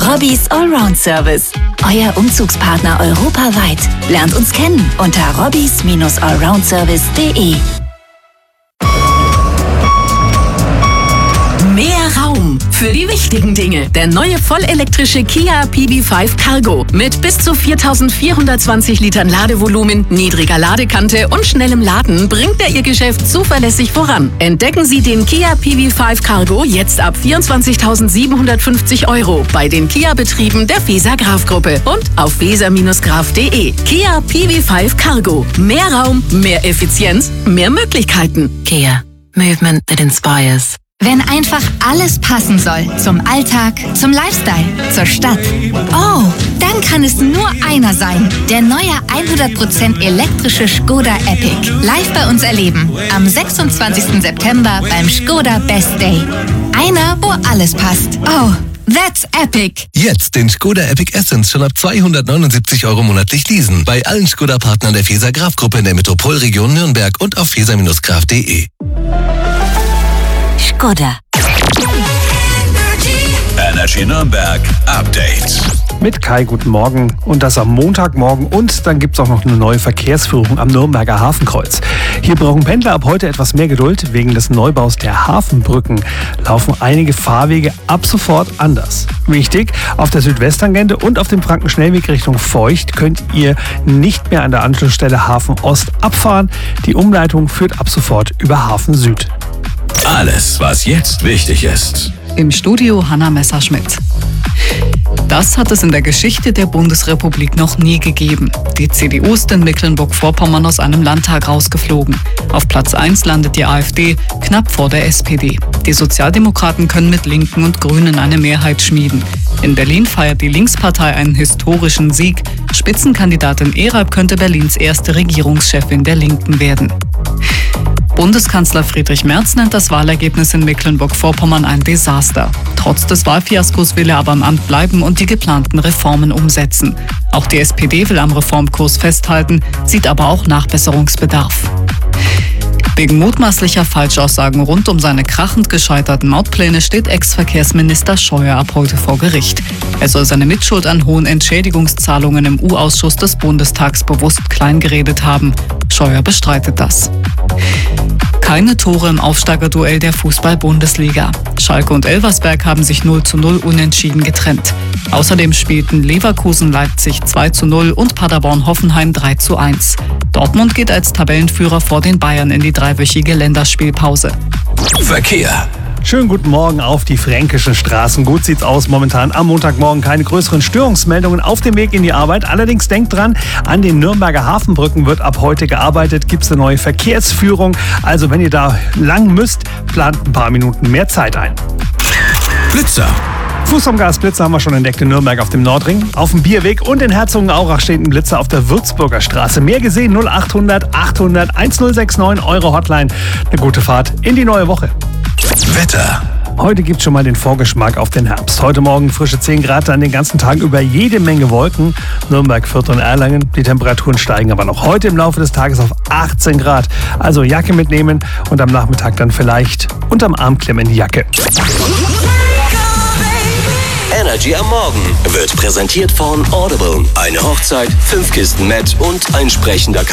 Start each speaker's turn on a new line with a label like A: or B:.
A: Robbys Allround Service. Euer Umzugspartner europaweit. Lernt uns kennen unter robbys-allroundservice.de. Mehr Raum für die wichtigen Dinge. Der neue vollelektrische Kia PV5 Cargo mit bis zu 4.420 Litern Ladevolumen, niedriger Ladekante und schnellem Laden bringt er Ihr Geschäft zuverlässig voran. Entdecken Sie den Kia PV5 Cargo jetzt ab 24.750 € bei den Kia-Betrieben der Feser Graf Gruppe und auf feser-graf.de. Kia PV5 Cargo. Mehr Raum, mehr Effizienz, mehr Möglichkeiten.
B: Kia. Movement that inspires.
C: Wenn einfach alles passen soll. Zum Alltag, zum Lifestyle, zur Stadt. Oh, dann kann es nur einer sein. Der neue 100% elektrische Škoda Epic. Live bei uns erleben. Am 26. September beim Škoda Best Day. Einer, wo alles passt. Oh, that's epic.
D: Jetzt den Škoda Epic Essence schon ab 279 € monatlich leasen. Bei allen Škoda-Partnern der Feser Graf Gruppe in der Metropolregion Nürnberg und auf feser-graf.de.
A: Škoda.
E: Energy Nürnberg Update.
F: Mit Kai, guten Morgen. Und das am Montagmorgen. Und dann gibt es auch noch eine neue Verkehrsführung am Nürnberger Hafenkreuz. Hier brauchen Pendler ab heute etwas mehr Geduld. Wegen des Neubaus der Hafenbrücken laufen einige Fahrwege ab sofort anders. Wichtig, auf der Südwesttangente und auf dem Frankenschnellweg Richtung Feucht könnt ihr nicht mehr an der Anschlussstelle Hafen Ost abfahren. Die Umleitung führt ab sofort über Hafen Süd.
E: Alles, was jetzt wichtig ist.
G: Im Studio Hanna Messerschmidt. Das hat es in der Geschichte der Bundesrepublik noch nie gegeben. Die CDU ist in Mecklenburg-Vorpommern aus einem Landtag rausgeflogen. Auf Platz 1 landet die AfD, knapp vor der SPD. Die Sozialdemokraten können mit Linken und Grünen eine Mehrheit schmieden. In Berlin feiert die Linkspartei einen historischen Sieg. Spitzenkandidatin Erab könnte Berlins erste Regierungschefin der Linken werden. Bundeskanzler Friedrich Merz nennt das Wahlergebnis in Mecklenburg-Vorpommern ein Desaster. Trotz des Wahlfiaskos will er aber im Amt bleiben und die geplanten Reformen umsetzen. Auch die SPD will am Reformkurs festhalten, sieht aber auch Nachbesserungsbedarf. Wegen mutmaßlicher Falschaussagen rund um seine krachend gescheiterten Mautpläne steht Ex-Verkehrsminister Scheuer ab heute vor Gericht. Er soll seine Mitschuld an hohen Entschädigungszahlungen im U-Ausschuss des Bundestags bewusst kleingeredet haben. Scheuer bestreitet das. Keine Tore im Aufsteigerduell der Fußball-Bundesliga. Schalke und Elversberg haben sich 0:0 unentschieden getrennt. Außerdem spielten Leverkusen-Leipzig 2:0 und Paderborn-Hoffenheim 3:1. Dortmund geht als Tabellenführer vor den Bayern in die dreiwöchige Länderspielpause.
E: Verkehr.
F: Schönen guten Morgen auf die fränkischen Straßen. Gut sieht's aus momentan am Montagmorgen. Keine größeren Störungsmeldungen auf dem Weg in die Arbeit. Allerdings denkt dran, an den Nürnberger Hafenbrücken wird ab heute gearbeitet. Gibt's eine neue Verkehrsführung. Also wenn ihr da lang müsst, plant ein paar Minuten mehr Zeit ein.
E: Blitzer.
F: Fuß vom Gasblitzer haben wir schon entdeckt in Nürnberg auf dem Nordring. Auf dem Bierweg und in Herzogenaurach steht ein Blitzer auf der Würzburger Straße. Mehr gesehen 0800 800 1069, eure Hotline. Eine gute Fahrt in die neue Woche.
E: Wetter.
F: Heute gibt es schon mal den Vorgeschmack auf den Herbst. Heute Morgen frische 10 Grad, dann den ganzen Tag über jede Menge Wolken. Nürnberg, Fürth und Erlangen. Die Temperaturen steigen aber noch heute im Laufe des Tages auf 18 Grad. Also Jacke mitnehmen und am Nachmittag dann vielleicht unterm Arm klemmen die Jacke.
H: Energy am Morgen wird präsentiert von Audible. Eine Hochzeit, 5 Kisten Met und ein sprechender